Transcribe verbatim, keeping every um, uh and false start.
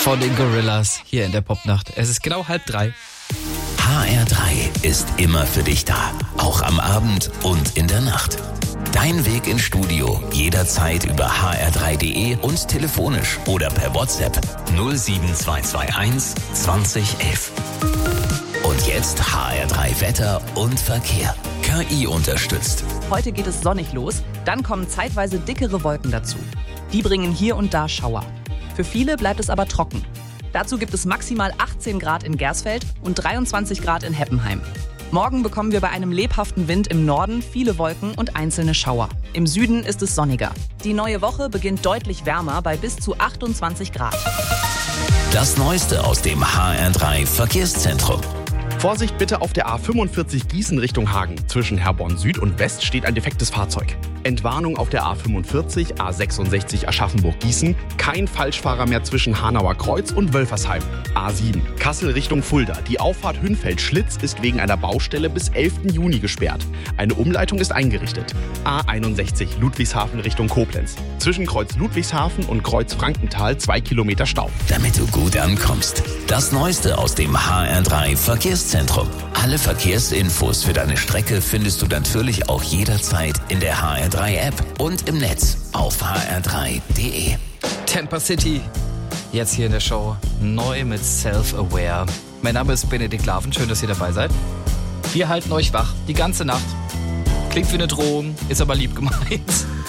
von den Gorillas hier in der Popnacht. Es ist genau halb drei. H R drei ist immer für dich da, auch am Abend und in der Nacht. Dein Weg ins Studio jederzeit über h r drei punkt d e und telefonisch oder per WhatsApp null sieben zwei zwei eins zwanzig elf. Und jetzt H R drei Wetter und Verkehr. K I unterstützt. Heute geht es sonnig los, dann kommen zeitweise dickere Wolken dazu. Die bringen hier und da Schauer. Für viele bleibt es aber trocken. Dazu gibt es maximal achtzehn Grad in Gersfeld und dreiundzwanzig Grad in Heppenheim. Morgen bekommen wir bei einem lebhaften Wind im Norden viele Wolken und einzelne Schauer. Im Süden ist es sonniger. Die neue Woche beginnt deutlich wärmer bei bis zu achtundzwanzig Grad. Das Neueste aus dem H R drei Verkehrszentrum. Vorsicht bitte auf der A fünfundvierzig Gießen Richtung Hagen. Zwischen Herborn Süd und West steht ein defektes Fahrzeug. Entwarnung auf der A fünfundvierzig, A sechsundsechzig Aschaffenburg-Gießen. Kein Falschfahrer mehr zwischen Hanauer Kreuz und Wölfersheim. A sieben Kassel Richtung Fulda. Die Auffahrt Hünfeld-Schlitz ist wegen einer Baustelle bis elften Juni gesperrt. Eine Umleitung ist eingerichtet. A einundsechzig Ludwigshafen Richtung Koblenz. Zwischen Kreuz Ludwigshafen und Kreuz Frankenthal zwei Kilometer Stau. Damit du gut ankommst. Das Neueste aus dem H R drei Verkehrszentrum. Alle Verkehrsinfos für deine Strecke findest du natürlich auch jederzeit in der H R drei App und im Netz auf h r drei punkt d e. Tampa City. Jetzt hier in der Show. Neu mit Self-Aware. Mein Name ist Benedikt Laven. Schön, dass ihr dabei seid. Wir halten euch wach die ganze Nacht. Klingt wie eine Drohung, ist aber lieb gemeint.